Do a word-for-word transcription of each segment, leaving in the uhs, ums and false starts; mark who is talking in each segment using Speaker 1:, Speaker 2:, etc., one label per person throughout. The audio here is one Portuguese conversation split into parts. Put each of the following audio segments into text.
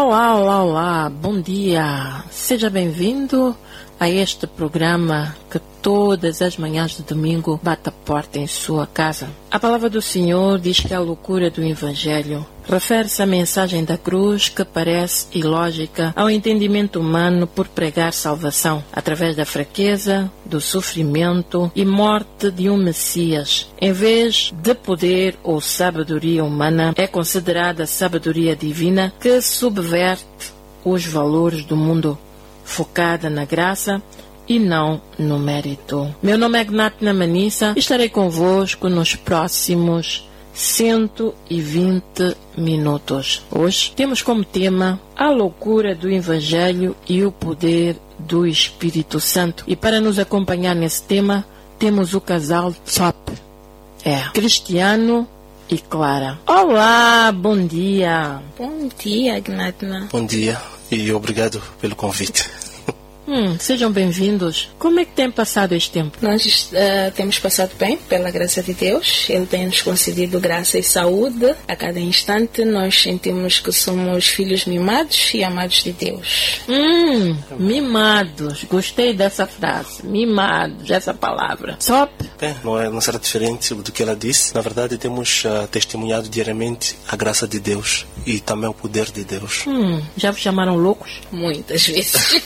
Speaker 1: Olá, olá, olá, bom dia. Seja bem-vindo a este programa que todas as manhãs de domingo bate a porta em sua casa. A palavra do Senhor diz que a loucura do Evangelho refere-se à mensagem da cruz que parece ilógica ao entendimento humano por pregar salvação através da fraqueza, do sofrimento e morte de um Messias. Em vez de poder ou sabedoria humana, é considerada sabedoria divina que subverte os valores do mundo, focada na graça e não no mérito. Meu nome é Gnatna Manissa e estarei convosco nos próximos cento e vinte minutos. Hoje temos como tema a loucura do Evangelho e o poder do Espírito Santo. E para nos acompanhar nesse tema, temos o casal Tsop. É, Cristiano e Clara. Olá, bom dia.
Speaker 2: Bom dia, Gnatna.
Speaker 3: Bom dia e obrigado pelo convite.
Speaker 1: Hum, sejam bem-vindos. Como é que tem passado este tempo?
Speaker 2: Nós uh, temos passado bem, pela graça de Deus. Ele tem nos concedido graça e saúde. A cada instante nós sentimos que somos filhos mimados e amados de Deus.
Speaker 1: Hum, mimados. Gostei dessa frase. Mimados, essa palavra. Sop?
Speaker 3: Bem, não, é, não será diferente do que ela disse. Na verdade, temos uh, testemunhado diariamente a graça de Deus e também o poder de Deus.
Speaker 1: Hum, já vos chamaram loucos?
Speaker 2: Muitas vezes.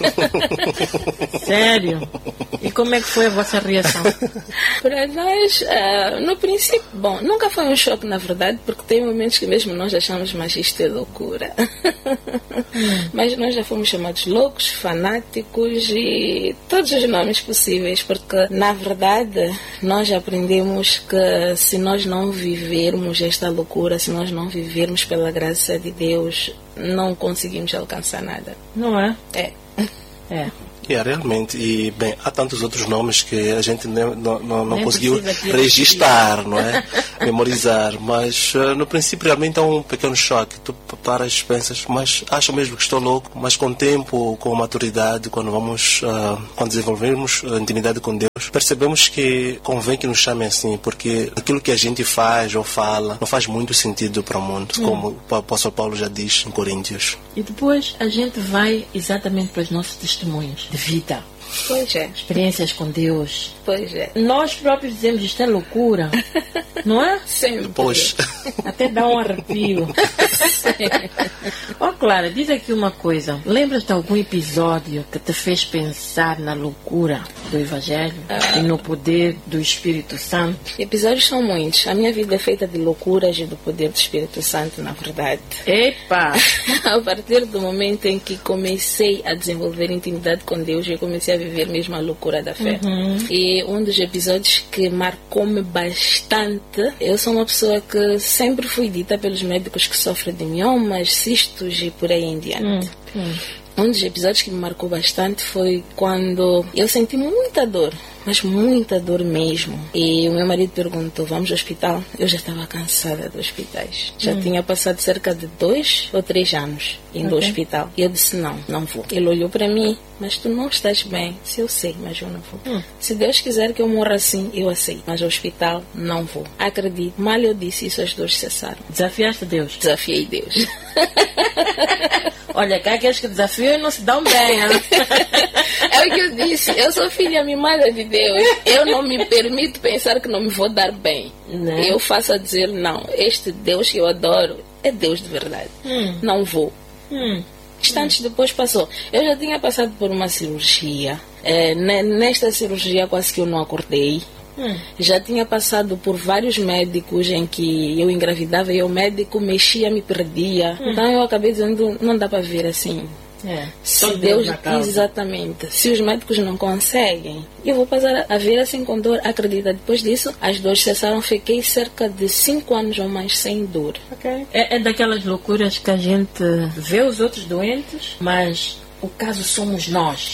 Speaker 1: Sério? E como é que foi a vossa reação?
Speaker 2: Para nós, uh, no princípio, bom, nunca foi um choque, na verdade, porque tem momentos que mesmo nós achamos, mas isto é loucura. Hum. Mas nós já fomos chamados loucos, fanáticos e todos os nomes possíveis, porque, na verdade, nós aprendemos que se nós não vivermos esta loucura, se nós não vivermos pela graça de Deus, não conseguimos alcançar nada.
Speaker 1: Não é?
Speaker 2: É.
Speaker 1: É.
Speaker 3: É, realmente, e bem, há tantos outros nomes que a gente não, não, não, não conseguiu registrar, não é? Memorizar, mas uh, no princípio realmente é um pequeno choque. Tu paras e pensas, mas acho mesmo que estou louco, mas com o tempo, com a maturidade, quando vamos, uh, quando desenvolvemos a intimidade com Deus, percebemos que convém que nos chamem assim, porque aquilo que a gente faz ou fala não faz muito sentido para o mundo, hum. como o apóstolo Paulo já diz em Coríntios.
Speaker 1: E depois a gente vai exatamente para os nossos testemunhos de vida.
Speaker 2: Pois é.
Speaker 1: Experiências com Deus.
Speaker 2: Pois é.
Speaker 1: Nós próprios dizemos isto é loucura, não é?
Speaker 2: Sempre.
Speaker 3: Depois.
Speaker 1: Até dá um arrepio. Ó, oh, Clara, diz aqui uma coisa. Lembras de algum episódio que te fez pensar na loucura do Evangelho ah. e no poder do Espírito Santo?
Speaker 2: Episódios são muitos. A minha vida é feita de loucuras e do poder do Espírito Santo, na verdade.
Speaker 1: Epa!
Speaker 2: A partir do momento em que comecei a desenvolver intimidade com Deus, eu comecei a viver mesmo a loucura da fé. Uhum. E um dos episódios que marcou-me bastante, eu sou uma pessoa que sempre fui dita pelos médicos que sofre de miomas, cistos e por aí em diante. Uhum. Um dos episódios que me marcou bastante foi quando eu senti muita dor, mas muita dor mesmo. E o meu marido perguntou, vamos ao hospital? Eu já estava cansada dos hospitais. Já hum. tinha passado cerca de dois ou três anos indo okay. ao hospital. E eu disse, não, não vou. Ele olhou para mim, mas tu não estás bem. Se eu sei, mas eu não vou. Hum. Se Deus quiser que eu morra assim, eu aceito. Mas ao hospital, não vou. Acredito. Mal eu disse isso, as dores cessaram.
Speaker 1: Desafiaste Deus?
Speaker 2: Desafiei Deus.
Speaker 1: Olha, cá aqueles que desafiam não se dão bem, hein?
Speaker 2: É o que eu disse. Eu sou filha mimada de Deus. Eu não me permito pensar que não me vou dar bem. Não. Eu faço a dizer, não, este Deus que eu adoro é Deus de verdade. Hum. Não vou. Hum. Instantes hum. depois passou. Eu já tinha passado por uma cirurgia. É, nesta cirurgia quase que eu não acordei. Hum. Já tinha passado por vários médicos em que eu engravidava e o médico mexia, me perdia. Hum. Então eu acabei dizendo, não dá para ver assim.
Speaker 1: É,
Speaker 2: se Deus, exatamente, se os médicos não conseguem, eu vou passar a ver assim com dor. Acredita, depois disso as dores cessaram, fiquei cerca de cinco anos ou mais sem dor.
Speaker 1: Okay. É, é daquelas loucuras que a gente vê os outros doentes, mas o caso somos nós.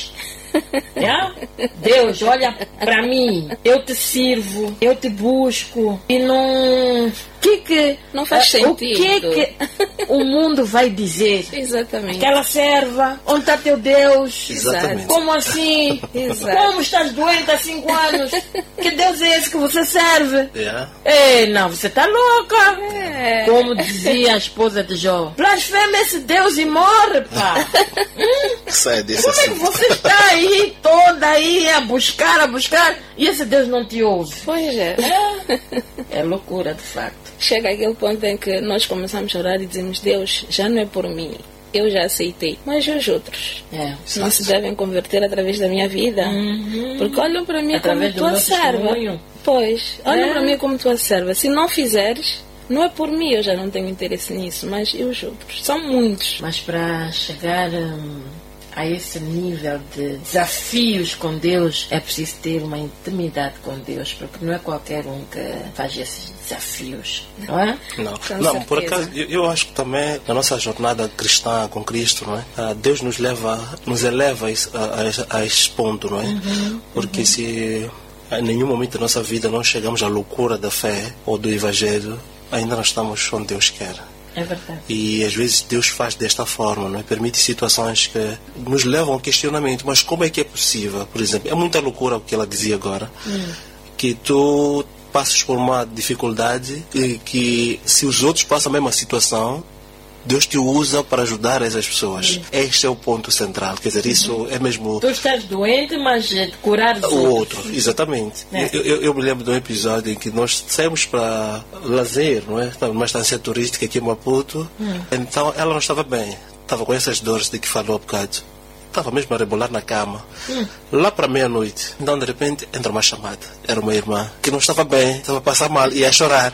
Speaker 1: Yeah? Deus, olha para mim, eu te sirvo, eu te busco e não... Que que,
Speaker 2: não faz
Speaker 1: uh,
Speaker 2: sentido.
Speaker 1: O que que o mundo vai dizer?
Speaker 2: Exatamente.
Speaker 1: Aquela serva, onde está teu Deus?
Speaker 3: Exatamente.
Speaker 1: Como assim?
Speaker 2: Exato.
Speaker 1: Como estás doente há cinco anos? Que Deus é esse que você serve?
Speaker 3: Yeah.
Speaker 1: Ei, não, você está louca.
Speaker 2: É.
Speaker 1: Como dizia a esposa de Jó, blasfema esse Deus e morre, pá. hum?
Speaker 3: Sai desse
Speaker 1: Como é que você está aí toda aí a buscar, a buscar e esse Deus não te ouve?
Speaker 2: Pois é.
Speaker 1: É, é loucura de facto.
Speaker 2: Chega aquele ponto em que nós começamos a orar e dizemos: Deus, já não é por mim, eu já aceitei, mas e os outros?
Speaker 1: É.
Speaker 2: Não se devem converter através da minha vida?
Speaker 1: Uhum.
Speaker 2: Porque olham para mim
Speaker 1: através
Speaker 2: como tua serva.
Speaker 1: Testemunho.
Speaker 2: Pois, olham
Speaker 1: É.
Speaker 2: para mim como tua serva. Se não fizeres, não é por mim, eu já não tenho interesse nisso, mas e os outros? São muitos.
Speaker 1: Mas para chegar hum, a esse nível de desafios com Deus, é preciso ter uma intimidade com Deus, porque não é qualquer um que faz esses desafios, não é?
Speaker 3: Não,
Speaker 2: Com
Speaker 3: não por
Speaker 2: certeza.
Speaker 3: acaso, eu, eu acho que também na nossa jornada cristã com Cristo, não é? Ah, Deus nos leva, nos eleva a, esse- a, a, a esse ponto, não é?
Speaker 1: Uhum,
Speaker 3: Porque se em nenhum momento da nossa vida nós chegamos à loucura da fé ou do Evangelho, ainda não estamos onde Deus quer.
Speaker 1: É verdade.
Speaker 3: E às vezes Deus faz desta forma, não é? Permite situações que nos levam ao questionamento. Mas como é que é possível? Por exemplo, é muita loucura o que ela dizia agora. Que tu passas por uma dificuldade e que se os outros passam a mesma situação, Deus te usa para ajudar essas pessoas. Este é o ponto central. Quer dizer, isso é mesmo...
Speaker 1: Tu estás doente, mas é de curar os
Speaker 3: O
Speaker 1: outros.
Speaker 3: outro, exatamente.
Speaker 1: É.
Speaker 3: Eu, eu, eu me lembro de um episódio em que nós saímos para lazer, não é? Estava numa estância turística aqui em Maputo. Então ela não estava bem. Estava com essas dores de que falou há bocado. Estava mesmo a rebolar na cama. Lá para meia-noite. Então de repente entra uma chamada. Era uma irmã que não estava bem, estava a passar mal, ia chorar.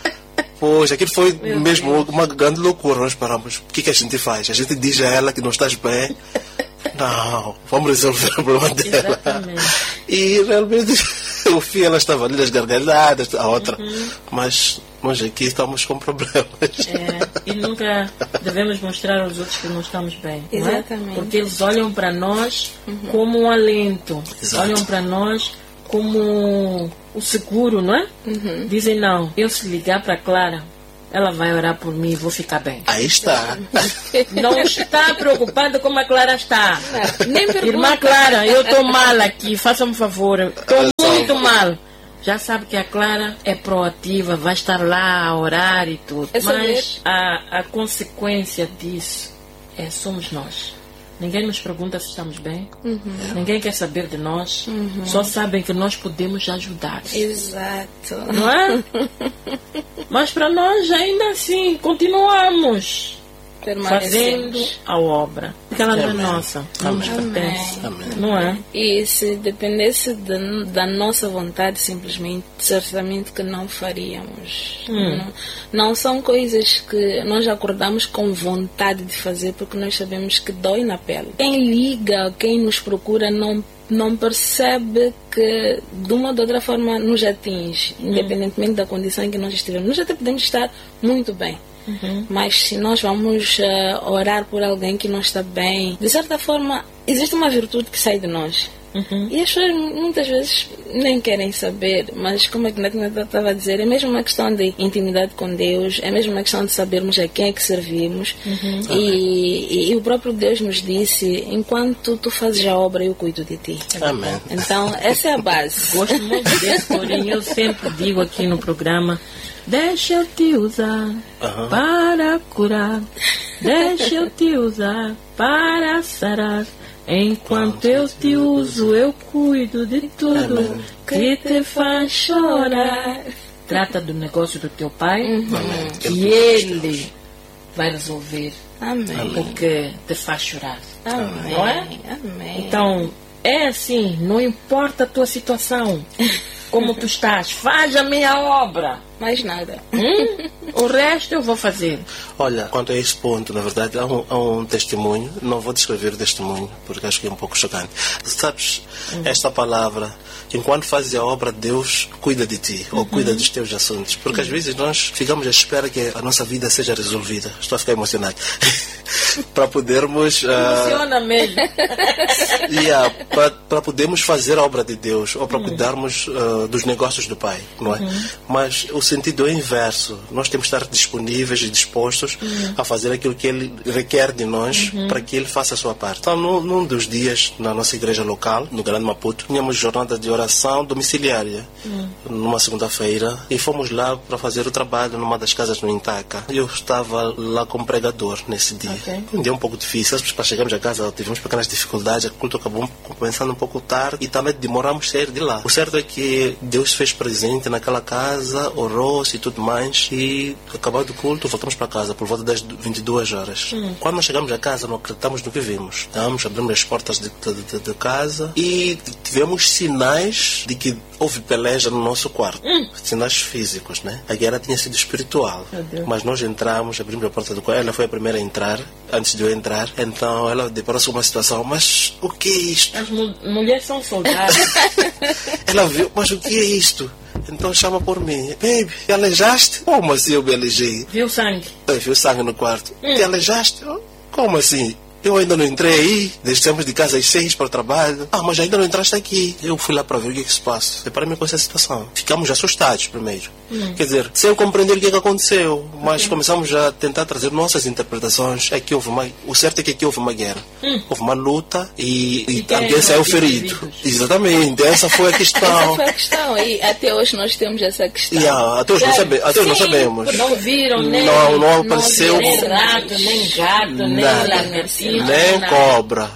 Speaker 3: Pois, aquilo foi
Speaker 1: Meu
Speaker 3: mesmo
Speaker 1: Deus.
Speaker 3: uma grande loucura. Nós paramos. O que, que a gente faz? A gente diz a ela que não estás bem. Não, vamos resolver o problema dela.
Speaker 1: Exatamente.
Speaker 3: E realmente o fim ela estava ali nas gargalhadas, a outra. Mas nós aqui estamos com problemas.
Speaker 1: É, e nunca devemos mostrar aos outros que não estamos bem. Não é?
Speaker 2: Exatamente.
Speaker 1: Porque eles olham para nós como um alento.
Speaker 3: Exato.
Speaker 1: Olham para nós como o seguro, não é? Dizem, não, eu se ligar para Clara, ela vai orar por mim e vou ficar bem.
Speaker 3: Aí está.
Speaker 1: Não está preocupada como a Clara está.
Speaker 2: Nem pergunta.
Speaker 1: Irmã Clara, eu estou mal aqui, faça-me um favor, estou muito mal. Já sabe que a Clara é proativa, vai estar lá a orar e tudo.
Speaker 2: É saber.
Speaker 1: Mas a, a consequência disso é somos nós. Ninguém nos pergunta se estamos bem. Ninguém quer saber de nós. Só sabem que nós podemos ajudar.
Speaker 2: Exato.
Speaker 1: Não é? Mas para nós ainda assim continuamos fazendo
Speaker 2: Permanecemos.
Speaker 1: a obra. Porque ela não é
Speaker 3: Amém.
Speaker 1: nossa, não nos
Speaker 2: Amém.
Speaker 1: pertence.
Speaker 3: Amém.
Speaker 1: Não é?
Speaker 2: E se dependesse de- da nossa vontade, simplesmente, certamente que não faríamos.
Speaker 1: Hum.
Speaker 2: Não, não são coisas que nós acordamos com vontade de fazer, porque nós sabemos que dói na pele. Quem liga, quem nos procura, não, não percebe que de uma ou de outra forma nos atinge, independentemente da condição em que nós estivermos. Nós até podemos estar muito bem. Mas se nós vamos eh, orar por alguém que não está bem, de certa forma, existe uma virtude que sai de nós. E as pessoas muitas vezes nem querem saber, mas como é que Natina estava a dizer, é mesmo uma questão de intimidade com Deus, é mesmo uma questão de sabermos a quem é que servimos. E, e, e o próprio Deus nos disse, enquanto tu fazes a obra, eu cuido de ti.
Speaker 3: Amém.
Speaker 2: Então, essa é a base.
Speaker 1: Gosto muito desse porém eu sempre digo aqui no programa, deixa eu te usar
Speaker 3: Aham.
Speaker 1: para curar, deixa eu te usar para sarar. Enquanto eu te uso, eu cuido de tudo
Speaker 3: Amém.
Speaker 1: que te faz chorar. Trata do negócio do teu pai
Speaker 3: Amém.
Speaker 1: e ele vai resolver
Speaker 2: Amém.
Speaker 1: o que te faz chorar.
Speaker 2: Amém.
Speaker 1: Não é?
Speaker 2: Amém.
Speaker 1: Então, é assim, não importa a tua situação, como tu estás, faz a minha obra.
Speaker 2: Mais nada.
Speaker 1: Hum? O resto eu vou fazer.
Speaker 3: Olha, quanto a esse ponto, na verdade, há um, há um testemunho, não vou descrever o testemunho, porque acho que é um pouco chocante. Sabes, uhum. esta palavra, enquanto fazes a obra, Deus cuida de ti, uhum. ou cuida dos teus assuntos. Porque uhum. às vezes nós ficamos à espera que a nossa vida seja resolvida. Estou a ficar emocionado. Para podermos... Uh,
Speaker 1: Emociona mesmo.
Speaker 3: yeah, para podermos fazer a obra de Deus, ou para uhum. cuidarmos uh, dos negócios do Pai, não é? Uhum. Mas o sentido é inverso. Nós temos que estar disponíveis e dispostos uhum. a fazer aquilo que Ele requer de nós uhum. para que Ele faça a sua parte. Então, num, num dos dias, na nossa igreja local, no Grande Maputo, tínhamos jornada de oração domiciliária, uhum. numa segunda-feira, e fomos lá para fazer o trabalho numa das casas no Intaca. Eu estava lá como pregador nesse dia. Okay. Um dia um pouco difícil, para chegarmos a casa tivemos pequenas dificuldades, o culto acabou começando um pouco tarde e também demoramos a sair de lá. O certo é que Deus fez presente naquela casa, orou-se e tudo mais, e acabado o culto, voltamos para casa por volta das vinte e duas horas. Hum. Quando nós chegamos a casa, não acreditamos no que vimos. Estamos, abrimos as portas de, de, de, de casa e tivemos sinais de que houve peleja no nosso quarto. Hum. Sinais físicos, né? A guerra tinha sido espiritual. Mas nós entramos, abrimos a porta do quarto, ela foi a primeira a entrar, antes de eu entrar. Então ela deparou-se com uma situação, mas o que é isto?
Speaker 1: As mu mulheres são soldadas.
Speaker 3: Ela viu, mas o que é isto? Então chama por mim. Baby, te alejaste? Como assim eu me alejei?
Speaker 1: Viu sangue?
Speaker 3: Eu vi sangue no quarto. Hum. Te alejaste? Como assim? Eu ainda não entrei aí, deixamos de casa às seis para o trabalho. Ah, mas ainda não entraste aqui. Eu fui lá para ver o que, é que se passa. Deparei-me com essa situação. Ficamos assustados primeiro. Hum. Quer dizer, sem compreender o que, é que aconteceu. Mas okay. começamos a tentar trazer nossas interpretações. É que houve uma... O certo é que aqui houve uma guerra. Hum. Houve uma luta e, e, e alguém saiu ferido. Feridos. Exatamente, essa foi a questão.
Speaker 2: Essa foi a questão. E até hoje nós temos essa questão.
Speaker 3: Yeah, até hoje não, sabe, até hoje não sabemos.
Speaker 1: Não viram, nem...
Speaker 3: Não, não apareceu...
Speaker 1: Nem rato, nem gato, nem lagartixa.
Speaker 3: Nem cobra.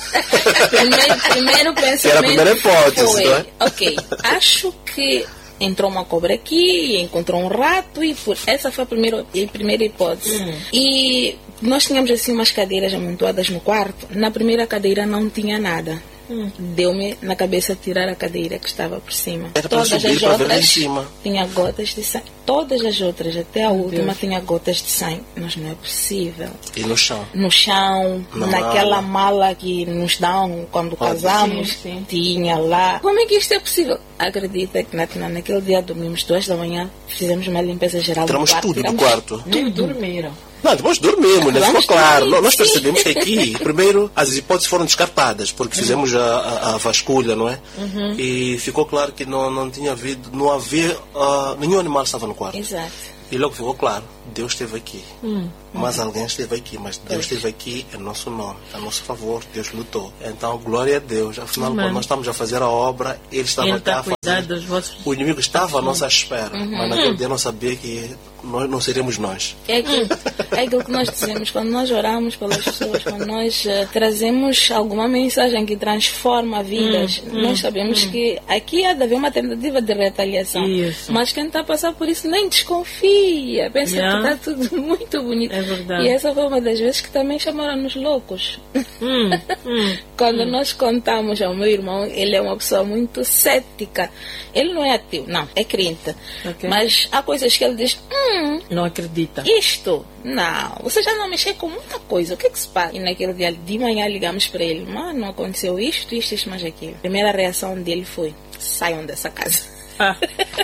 Speaker 2: Primeiro, primeiro pensamento
Speaker 3: era a primeira hipótese,
Speaker 2: foi,
Speaker 3: não é?
Speaker 2: ok, acho que entrou uma cobra aqui, encontrou um rato e por essa foi a primeira, a primeira hipótese. Hum. E nós tínhamos assim umas cadeiras amontoadas no quarto. Na primeira cadeira não tinha nada. Hum. Deu-me na cabeça tirar a cadeira que estava por cima.
Speaker 3: Era
Speaker 2: todas
Speaker 3: as outras
Speaker 2: tinha gotas de sangue. Todas as outras, até a Meu última, Deus. tinha gotas de sangue. Mas não é possível.
Speaker 3: E no chão?
Speaker 2: No chão, na naquela mala. mala que nos dão quando Pode casamos, sim, sim. tinha lá. Como é que isto é possível? Acredita que na, naquele dia dormimos duas da manhã, fizemos uma limpeza geral
Speaker 3: Tiramos
Speaker 2: do quarto.
Speaker 3: tudo
Speaker 2: tiramos
Speaker 3: do quarto.
Speaker 1: Tudo dormiram.
Speaker 3: Não, depois dormimos, né? Ficou claro. Dormir, nós percebemos que aqui, primeiro, as hipóteses foram descartadas, porque uhum. fizemos a, a, a vasculha, não é? Uhum. E ficou claro que não, não tinha havido, não havia, uh, nenhum animal estava no quarto.
Speaker 2: Exato.
Speaker 3: E logo ficou claro, Deus esteve aqui. Hum. Mas
Speaker 2: uhum.
Speaker 3: alguém esteve aqui, mas Deus esteve aqui em nosso nome, a nosso favor, Deus lutou. Então, glória a Deus. Afinal, quando nós estamos a fazer a obra, Ele estava
Speaker 1: Ele
Speaker 3: cá
Speaker 1: tá
Speaker 3: a fazer.
Speaker 1: Dos vossos...
Speaker 3: O inimigo estava à nossa espera, uhum. mas naquele dia não sabia que nós não seríamos nós.
Speaker 2: É aquilo, é aquilo que nós dizemos, quando nós oramos pelas pessoas, quando nós uh, trazemos alguma mensagem que transforma vidas, hum, nós sabemos hum. que aqui há de haver uma tentativa de retaliação. Isso. Mas quem está a passar por isso nem desconfia, pensa yeah. que está tudo muito bonito.
Speaker 1: É verdade.
Speaker 2: E essa foi uma das vezes que também chamaram-nos loucos.
Speaker 1: Hum, hum,
Speaker 2: quando
Speaker 1: hum.
Speaker 2: nós contamos ao meu irmão, ele é uma pessoa muito cética. Ele não é ateu, não, é crente. Okay. Mas há coisas que ele diz, hum,
Speaker 1: não acredita.
Speaker 2: Isto, não, você já não mexeu com muita coisa, o que é que se passa? E naquele dia de manhã ligamos para ele, mano, aconteceu isto, isto, isto, mas aquilo. A primeira reação dele foi, saiam dessa casa.
Speaker 1: Ah.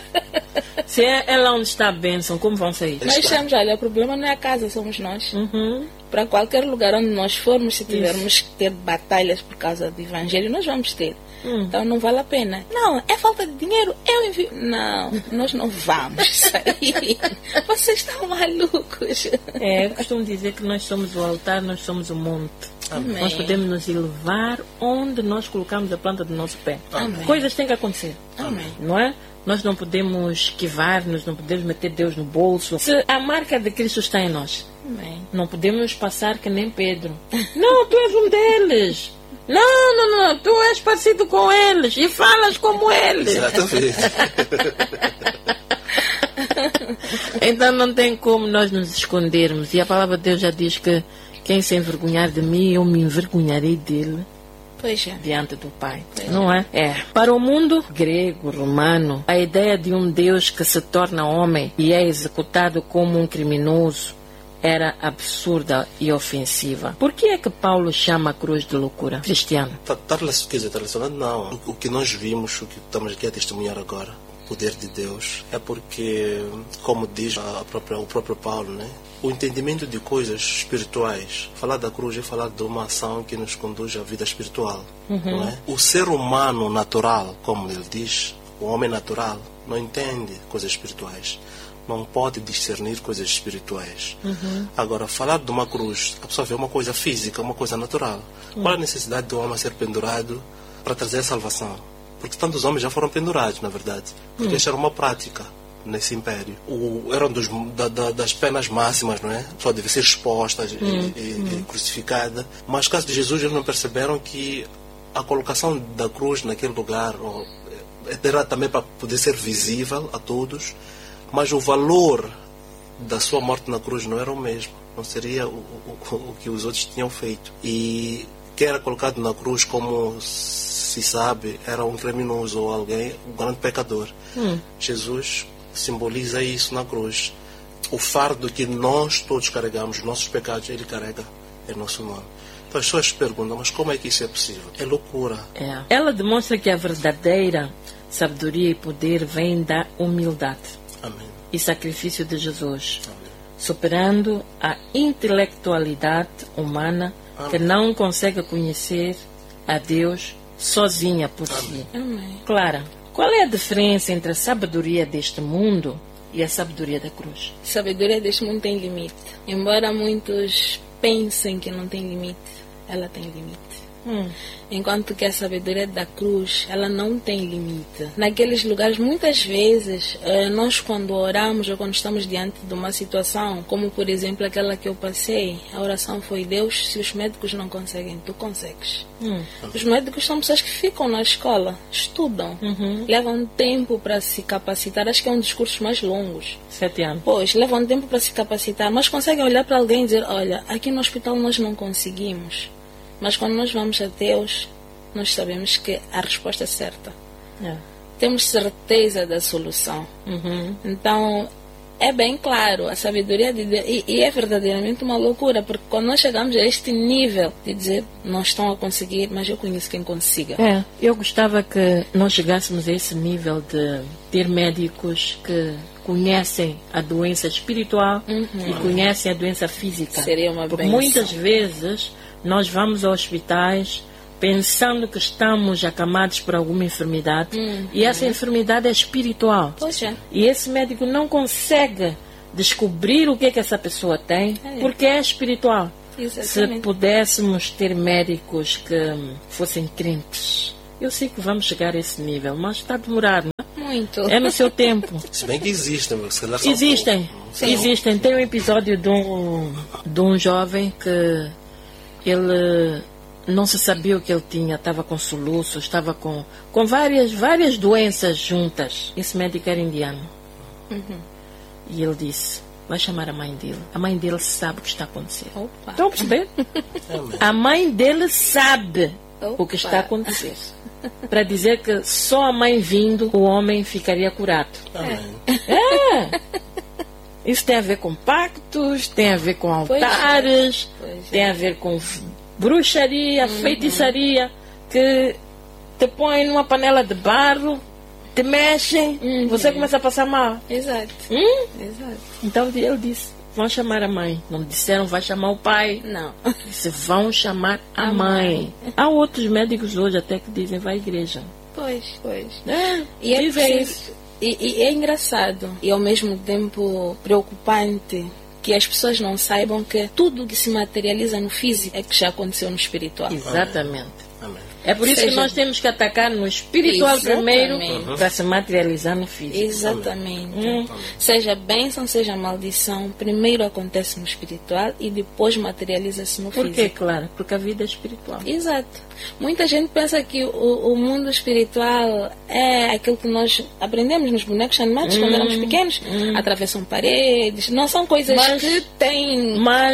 Speaker 1: Se é lá onde está a bênção, como vão sair?
Speaker 2: Nós estamos, olha, o problema não é a casa, somos nós.
Speaker 1: Uhum.
Speaker 2: Para qualquer lugar onde nós formos, se tivermos Isso. que ter batalhas por causa do evangelho, nós vamos ter. Hum. Então não vale a pena. Não, é falta de dinheiro, eu envio. Não, nós não vamos sair. Vocês estão malucos.
Speaker 1: É, eu costumo dizer que nós somos o altar, nós somos o monte. Amém. Nós podemos nos elevar onde nós colocamos a planta do nosso pé.
Speaker 2: Amém.
Speaker 1: Coisas têm que acontecer.
Speaker 2: Amém.
Speaker 1: Não é? Nós não podemos esquivar-nos, não podemos meter Deus no bolso. Se a marca de Cristo está em nós,
Speaker 2: Amém.
Speaker 1: não podemos passar que nem Pedro. Não, tu és um deles. Não, não, não, tu és parecido com eles e falas como eles.
Speaker 3: Exatamente.
Speaker 1: Então não tem como nós nos escondermos. E a palavra de Deus já diz que quem se envergonhar de mim, eu me envergonharei dele.
Speaker 2: Pois é.
Speaker 1: diante do Pai,
Speaker 2: Pois
Speaker 1: não é? É. Para o mundo grego, romano, a ideia de um Deus que se torna homem e é executado como um criminoso era absurda e ofensiva. Por que é que Paulo chama a cruz de loucura? Cristiano.
Speaker 3: Está relacionado? Não. O que nós vimos, o que estamos aqui a testemunhar agora, o poder de Deus, é porque, como diz a própria, o próprio Paulo, né? O entendimento de coisas espirituais. Falar da cruz é falar de uma ação que nos conduz à vida espiritual. Uhum. Não é? O ser humano natural, como ele diz, o homem natural, não entende coisas espirituais. Não pode discernir coisas espirituais. Uhum. Agora, falar de uma cruz, a pessoa vê uma coisa física, uma coisa natural. Uhum. Qual a necessidade de um homem ser pendurado para trazer a salvação? Porque tantos homens já foram pendurados, na verdade. Porque uhum. isso era uma prática nesse império. O, eram dos, da, da, das penas máximas, não é? A pessoa deve ser exposta uhum. e, e, e crucificada. Mas no caso de Jesus, eles não perceberam que a colocação da cruz naquele lugar ó, era também para poder ser visível a todos. Mas o valor da sua morte na cruz não era o mesmo. Não seria o, o, o que os outros tinham feito. E quem era colocado na cruz, como se sabe, era um criminoso ou alguém, um grande pecador. Hum. Jesus simboliza isso na cruz. O fardo que nós todos carregamos, nossos pecados, Ele carrega em nosso nome. Então as pessoas perguntam, mas como é que isso é possível? É loucura.
Speaker 1: É. Ela demonstra que a verdadeira sabedoria e poder vem da humildade.
Speaker 3: Amém.
Speaker 1: E sacrifício de Jesus,
Speaker 3: Amém.
Speaker 1: Superando a intelectualidade humana Amém. Que não consegue conhecer a Deus sozinha por
Speaker 3: Amém.
Speaker 1: si.
Speaker 2: Amém.
Speaker 1: Clara, qual é a diferença entre a sabedoria deste mundo e a sabedoria da cruz?
Speaker 2: A sabedoria deste mundo tem limite. Embora muitos pensem que não tem limite, ela tem limite. Hum. Enquanto que a sabedoria da cruz, ela não tem limite. Naqueles lugares, muitas vezes, nós quando oramos ou quando estamos diante de uma situação, como por exemplo aquela que eu passei, a oração foi: Deus, se os médicos não conseguem, tu consegues. Hum. Os médicos são pessoas que ficam na escola, estudam, uhum. levam tempo para se capacitar. Acho que é um dos cursos mais longos.
Speaker 1: Sete anos.
Speaker 2: Pois, levam tempo para se capacitar, mas conseguem olhar para alguém e dizer: olha, aqui no hospital nós não conseguimos. Mas quando nós vamos a Deus, nós sabemos que a resposta é certa. É. Temos certeza da solução. Uhum. Então, é bem claro, a sabedoria de Deus, e, e é verdadeiramente uma loucura, porque quando nós chegamos a este nível de dizer, não estão a conseguir, mas eu conheço quem consiga.
Speaker 1: É, eu gostava que nós chegássemos a esse nível de ter médicos que conhecem a doença espiritual uhum. e conhecem a doença física.
Speaker 2: Seria uma
Speaker 1: porque
Speaker 2: benção.
Speaker 1: Muitas vezes nós vamos a hospitais pensando que estamos acamados por alguma enfermidade uhum. e essa enfermidade é espiritual.
Speaker 2: Poxa.
Speaker 1: E esse médico não consegue descobrir o que é que essa pessoa tem é. porque é espiritual.
Speaker 2: Exatamente.
Speaker 1: Se pudéssemos ter médicos que fossem crentes, eu sei que vamos chegar a esse nível, mas está a demorar, não é?
Speaker 2: Muito.
Speaker 1: É no seu tempo.
Speaker 3: Se bem que existem.
Speaker 1: Existem. Sim. Existem. Tem um episódio de um, de um jovem que ele não se sabia o que ele tinha, estava com soluço, estava com, com várias, várias doenças juntas. Esse médico era indiano. Uhum. E ele disse, vai chamar a mãe dele. A mãe dele sabe o que está acontecendo. Opa. Estão a perceber? A mãe dele sabe Opa. o que está acontecendo. Para dizer que só a mãe vindo, o homem ficaria curado. É. é. Isso tem a ver com pactos, tem a ver com altares, pois é. Pois é. tem a ver com bruxaria, uhum. feitiçaria, que te põem numa panela de barro, te mexem, uhum. você começa a passar mal.
Speaker 2: Exato.
Speaker 1: Hum?
Speaker 2: Exato.
Speaker 1: Então ele disse, vão chamar a mãe. Não disseram, vai chamar o pai.
Speaker 2: Não.
Speaker 1: Disse, vão chamar a, a mãe. mãe. Há outros médicos hoje até que dizem, vai à igreja.
Speaker 2: Pois, pois.
Speaker 1: É,
Speaker 2: e é
Speaker 1: preciso...
Speaker 2: isso. E, e é engraçado e ao mesmo tempo preocupante que as pessoas não saibam que tudo que se materializa no físico é que já aconteceu no espiritual.
Speaker 1: Exatamente.
Speaker 3: Amém.
Speaker 1: É por isso Seja... que nós temos que atacar no espiritual Exatamente. primeiro para se materializar no físico.
Speaker 2: Exatamente.
Speaker 1: Hum.
Speaker 2: Seja bênção, seja maldição, primeiro acontece no espiritual e depois materializa-se no
Speaker 1: por
Speaker 2: físico.
Speaker 1: Por quê, claro? Porque a vida é espiritual.
Speaker 2: Exato. Muita gente pensa que o, o mundo espiritual é aquilo que nós aprendemos nos bonecos animados hum. quando éramos pequenos. Hum. Atravessam paredes. Não são coisas
Speaker 1: mas,
Speaker 2: que têm...
Speaker 1: Mas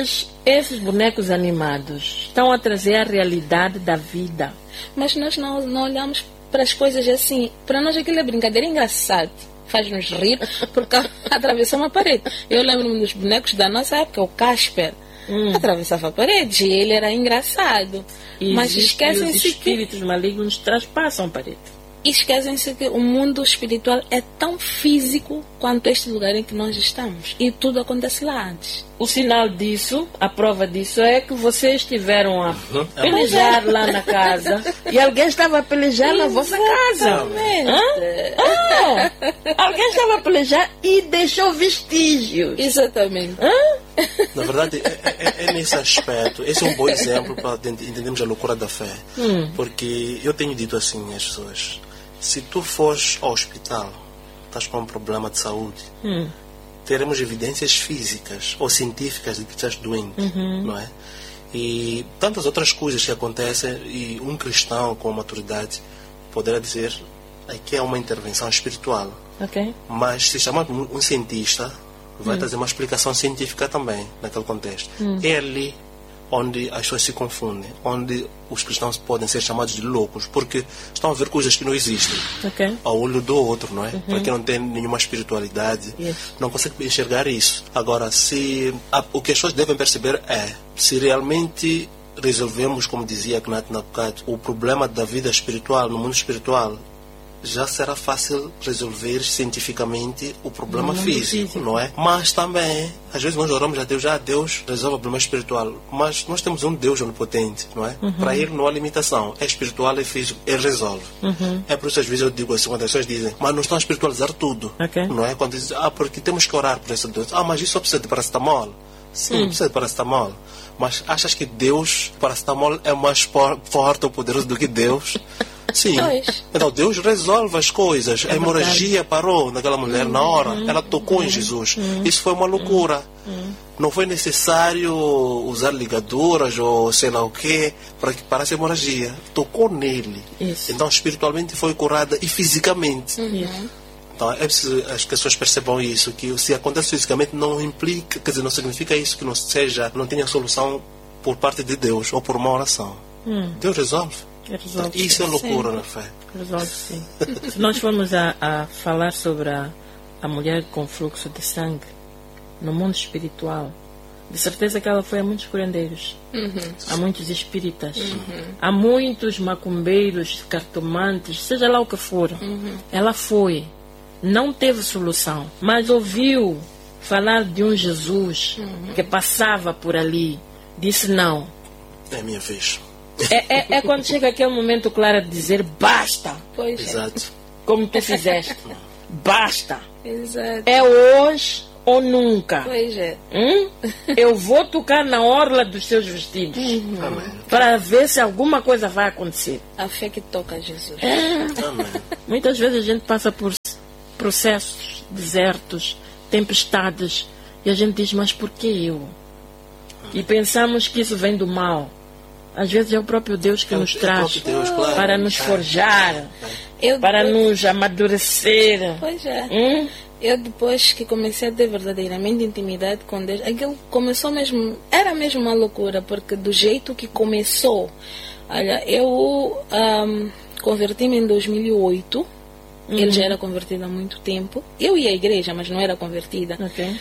Speaker 1: Esses bonecos animados estão a trazer a realidade da vida.
Speaker 2: Mas nós não, não olhamos para as coisas assim. Para nós aquilo é brincadeira engraçada. Faz-nos rir porque atravessou uma parede. Eu lembro-me dos bonecos da nossa época, o Casper. Hum. Atravessava a parede e ele era engraçado.
Speaker 1: E
Speaker 2: mas esquecem-se
Speaker 1: que os espíritos que... malignos traspassam a parede.
Speaker 2: E esquecem-se que o mundo espiritual é tão físico quanto este lugar em que nós estamos. E tudo acontece lá antes.
Speaker 1: O sinal disso, a prova disso, é que vocês estiveram a uhum. pelejar lá na casa e alguém estava a pelejar na vossa casa. Ah, alguém estava a pelejar e deixou vestígios.
Speaker 2: Exatamente.
Speaker 1: Hã?
Speaker 3: Na verdade, é, é, é nesse aspecto. Esse é um bom exemplo para entendermos a loucura da fé. Hum. Porque eu tenho dito assim às pessoas: se tu fores ao hospital, estás com um problema de saúde, hum. teremos evidências físicas ou científicas de que estás doente, uhum. não é? E tantas outras coisas que acontecem, e um cristão com maturidade poderá dizer que é uma intervenção espiritual.
Speaker 1: Okay.
Speaker 3: Mas se chamar um cientista, vai hum. trazer uma explicação científica também naquele contexto. Hum. É ali onde as pessoas se confundem, onde os cristãos podem ser chamados de loucos, porque estão a ver coisas que não existem
Speaker 1: okay.
Speaker 3: ao olho do outro, não é? Uhum. Para quem não tem nenhuma espiritualidade, yes. não consegue enxergar isso. Agora, se a, o que as pessoas devem perceber é, se realmente resolvemos, como dizia Gnat na bocado, o problema da vida espiritual, no mundo espiritual, já será fácil resolver cientificamente o problema físico, físico, não é? Mas também, às vezes nós oramos a Deus, já ah, Deus resolve o problema espiritual, mas nós temos um Deus onipotente, não é? Uhum. Para Ele não há limitação, é espiritual, é físico, Ele resolve. Uhum. É por isso às vezes eu digo assim, quando as pessoas dizem, mas não estão a espiritualizar tudo,
Speaker 1: okay.
Speaker 3: não é? Quando dizem, ah, porque temos que orar por esse Deus, ah, mas isso só precisa de paracetamol. Sim, hum. precisa de paracetamol. Mas achas que Deus, paracetamol é mais forte ou poderoso do que Deus? Sim. Pois. Então Deus resolve as coisas. É a hemorragia verdade. Parou naquela mulher na hora. Uhum. Ela tocou uhum. em Jesus. Uhum. Isso foi uma loucura. Uhum. Não foi necessário usar ligaduras ou sei lá o que para que parasse a hemorragia. Tocou nele. Isso. Então espiritualmente foi curada e fisicamente. Uhum. Então é preciso as pessoas percebam isso, que se acontece fisicamente não implica, quer dizer, não significa isso que não seja, não tenha solução por parte de Deus ou por uma oração. Hum. Deus resolve.
Speaker 1: Resolve,
Speaker 3: isso é loucura
Speaker 1: sim.
Speaker 3: na fé.
Speaker 1: Resolve, sim. Se nós formos a, a falar sobre a, a mulher com fluxo de sangue no mundo espiritual, de certeza que ela foi a muitos curandeiros, uhum. a muitos espíritas, uhum. a muitos macumbeiros, cartomantes, seja lá o que for. Uhum. Ela foi, não teve solução, mas ouviu falar de um Jesus uhum. que passava por ali, disse não.
Speaker 3: É minha vez.
Speaker 1: É, é, é quando chega aquele momento claro de dizer basta.
Speaker 2: Pois
Speaker 3: Exato.
Speaker 2: É.
Speaker 1: Como tu fizeste. Basta.
Speaker 2: Exato.
Speaker 1: É hoje ou nunca.
Speaker 2: Pois é.
Speaker 1: Hum? Eu vou tocar na orla dos seus vestidos.
Speaker 2: Uhum.
Speaker 1: Para ver se alguma coisa vai acontecer.
Speaker 2: A fé que toca Jesus.
Speaker 1: É. Muitas vezes a gente passa por processos, desertos, tempestades. E a gente diz, mas por que eu? E pensamos que isso vem do mal. Às vezes é o próprio Deus que é nos traz
Speaker 3: Deus, claro.
Speaker 1: para nos forjar,
Speaker 2: eu
Speaker 1: para
Speaker 2: depois...
Speaker 1: nos amadurecer.
Speaker 2: Pois é.
Speaker 1: Hum?
Speaker 2: Eu depois que comecei a ter verdadeiramente intimidade com Deus, aquilo começou mesmo, era mesmo uma loucura, porque do jeito que começou, olha, eu um, converti-me em dois mil e oito, uhum. ele já era convertido há muito tempo, eu ia à igreja, mas não era convertida.
Speaker 1: Okay.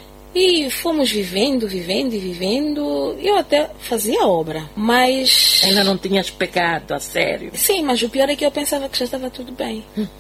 Speaker 2: E fomos vivendo, vivendo e vivendo. Eu até fazia obra, mas...
Speaker 1: Ainda não tinhas pecado, a sério.
Speaker 2: Sim, mas o pior é que eu pensava que já estava tudo bem.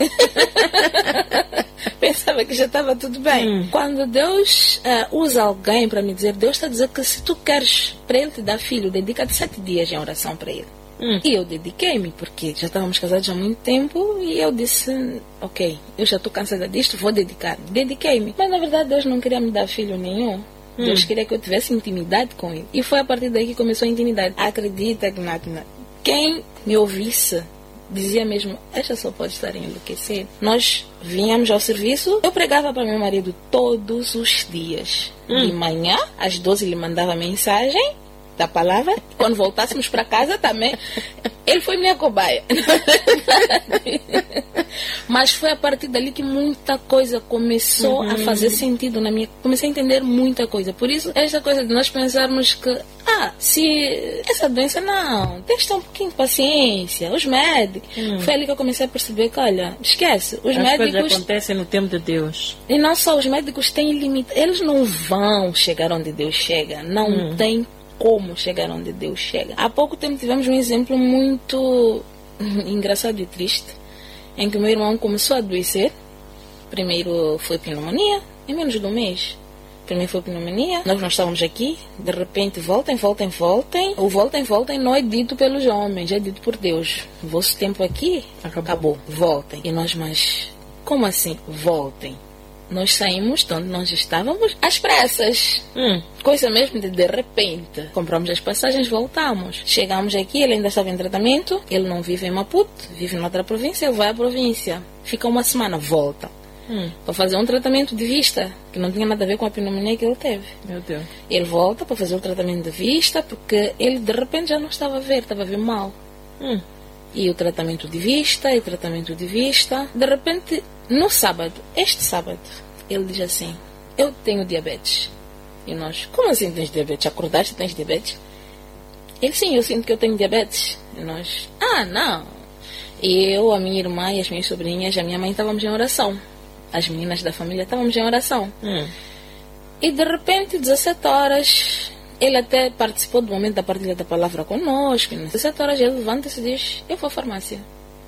Speaker 2: Pensava que já estava tudo bem. Hum. Quando Deus uh, usa alguém para me dizer, Deus está a dizer que se tu queres para Ele te dar filho, dedica-te sete dias em oração para Ele. Hum. E eu dediquei-me, porque já estávamos casados há muito tempo, e eu disse, ok, eu já estou cansada disto, vou dedicar. Dediquei-me. Mas na verdade Deus não queria me dar filho nenhum. Hum. Deus queria que eu tivesse intimidade com Ele. E foi a partir daí que começou a intimidade. Acredita, Gnatna, quem me ouvisse dizia mesmo, esta só pode estar enlouquecida. Nós vinhamos ao serviço, eu pregava para meu marido todos os dias. Hum. De manhã, às doze ele mandava mensagem da palavra. Quando voltássemos para casa também, ele foi minha cobaia. Mas foi a partir dali que muita coisa começou uhum. a fazer sentido na minha... Comecei a entender muita coisa. Por isso, esta coisa de nós pensarmos que, ah, se essa doença, não, tem que ter um pouquinho de paciência. Os médicos... Hum. Foi ali que eu comecei a perceber que, olha, esquece. Os
Speaker 1: As
Speaker 2: médicos...
Speaker 1: coisas acontecem no tempo de Deus.
Speaker 2: E não só, os médicos têm limite. Eles não vão chegar onde Deus chega. Não hum. tem como chegar onde Deus chega. Há pouco tempo tivemos um exemplo muito engraçado e triste, em que o meu irmão começou a adoecer. Primeiro foi pneumonia, em menos de um mês. Primeiro foi pneumonia, nós não estávamos aqui, de repente voltem, voltem, voltem. O voltem, voltem não é dito pelos homens, é dito por Deus. O vosso tempo aqui acabou, acabou. Voltem. E nós, mas como assim? Voltem. Nós saímos de onde nós estávamos às pressas. Hum. Coisa mesmo de de repente. Compramos as passagens, voltamos. Chegamos aqui, ele ainda estava em tratamento. Ele não vive em Maputo, vive em outra província. Ele vai à província. Fica uma semana, volta. Hum. Para fazer um tratamento de vista, que não tinha nada a ver com a pneumonia que ele teve.
Speaker 1: Meu Deus.
Speaker 2: Ele volta para fazer o tratamento de vista, porque ele de repente já não estava a ver, estava a ver mal. Hum. E o tratamento de vista, e o tratamento de vista. De repente, no sábado, este sábado, ele diz assim: eu tenho diabetes. E nós, como assim tens diabetes? Acordaste e tens diabetes? Ele, sim, eu sinto que eu tenho diabetes. E nós, ah, não. E eu, a minha irmã e as minhas sobrinhas, a minha mãe, estávamos em oração. As meninas da família estávamos em oração. Hum. E de repente, dezessete horas, ele até participou do momento da partilha da palavra conosco. E dezessete horas ele levanta-se e diz: eu vou à farmácia.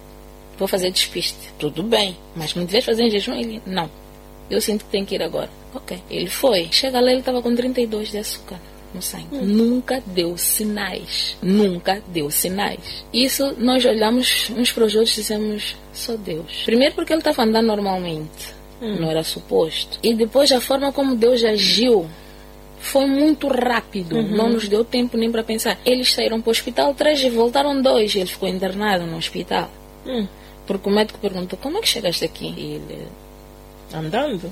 Speaker 2: Vou fazer despiste. Tudo bem, mas me deves fazer em jejum? Ele, não. Eu sinto que tem que ir agora. Ok. Ele foi. Chega lá, ele estava com trinta e dois de açúcar no sangue. Hum. Nunca deu sinais. Nunca deu sinais. Isso, nós olhamos uns para os outros e dissemos: só Deus. Primeiro porque ele estava andando normalmente. Hum. Não era suposto. E depois a forma como Deus agiu foi muito rápido. Uhum. Não nos deu tempo nem para pensar. Eles saíram para o hospital três e voltaram dois. Ele ficou internado no hospital. Hum. Porque o médico perguntou: como é que chegaste aqui? E ele...
Speaker 1: andando?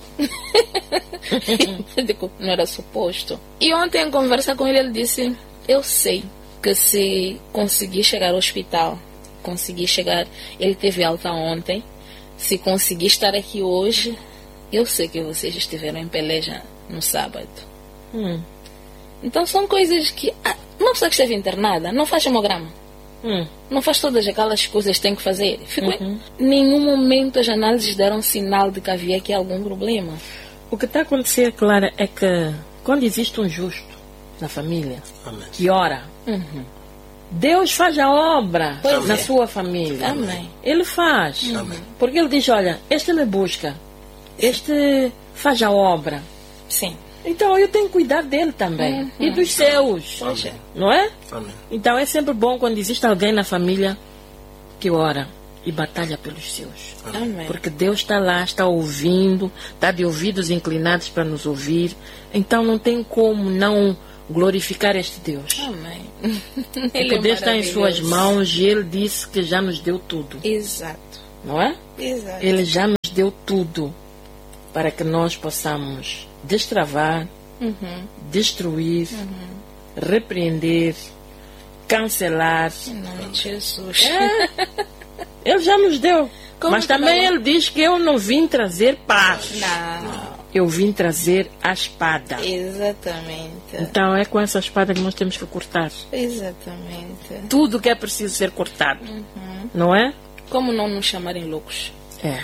Speaker 2: Digo, não era suposto. E ontem, em conversa com ele, ele disse: eu sei que se conseguir chegar ao hospital, conseguir chegar, ele teve alta ontem, se conseguir estar aqui hoje, eu sei que vocês estiveram em peleja no sábado. Hum. Então são coisas que ah, uma pessoa que esteve internada não faz hemograma. Hum. Não faz todas aquelas coisas que tem que fazer. Ficou uhum. Em nenhum momento as análises deram sinal de que havia aqui algum problema.
Speaker 1: O que está a acontecer, Clara, é que quando existe um justo na família, Amém. Que ora, uhum. Deus faz a obra pois na é. Sua família.
Speaker 2: Amém.
Speaker 1: Ele faz.
Speaker 2: Amém.
Speaker 1: Porque ele diz: olha, este me busca, este faz a obra.
Speaker 2: Sim.
Speaker 1: Então eu tenho que cuidar dele também. Uhum. E dos seus.
Speaker 2: Amém.
Speaker 1: Não é?
Speaker 3: Amém.
Speaker 1: Então é sempre bom quando existe alguém na família que ora e batalha pelos seus.
Speaker 2: Amém.
Speaker 1: Porque Deus está lá, está ouvindo, está de ouvidos inclinados para nos ouvir. Então não tem como não glorificar este Deus.
Speaker 2: Amém.
Speaker 1: O poder está em suas mãos e Ele disse que já nos deu tudo.
Speaker 2: Exato.
Speaker 1: Não é?
Speaker 2: Exato.
Speaker 1: Ele já nos deu tudo para que nós possamos destravar, uhum. destruir, uhum. repreender, cancelar.
Speaker 2: Em nome de Jesus.
Speaker 1: É. Ele já nos deu.
Speaker 2: Como
Speaker 1: Mas também não? Ele diz que eu não vim trazer paz.
Speaker 2: Não.
Speaker 1: Eu vim trazer a espada.
Speaker 2: Exatamente.
Speaker 1: Então é com essa espada que nós temos que cortar.
Speaker 2: Exatamente.
Speaker 1: Tudo que é preciso ser cortado.
Speaker 2: Uhum.
Speaker 1: Não é?
Speaker 2: Como não nos chamarem loucos?
Speaker 1: É.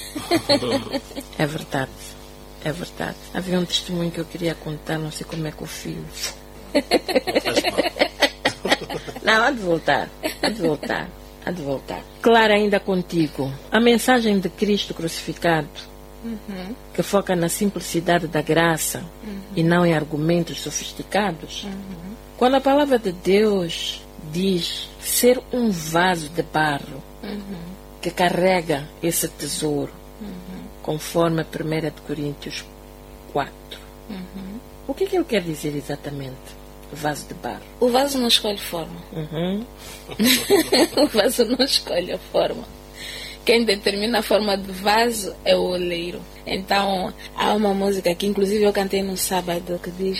Speaker 1: É verdade. É verdade. Havia um testemunho que eu queria contar, não sei como é que eu fiz. Não, há de voltar. Há de voltar. Há de voltar. Clara, ainda contigo. A mensagem de Cristo crucificado, uhum. que foca na simplicidade da graça uhum. e não em argumentos sofisticados. Uhum. Quando a palavra de Deus diz ser um vaso de barro uhum. que carrega esse tesouro, uhum. conforme a primeira de Coríntios quatro. Uhum. O que é que ele quer dizer exatamente? Vaso de barro.
Speaker 2: O vaso não escolhe forma.
Speaker 1: Uhum.
Speaker 2: O vaso não escolhe a forma. Quem determina a forma do vaso é o oleiro. Então, há uma música que inclusive eu cantei no sábado que diz: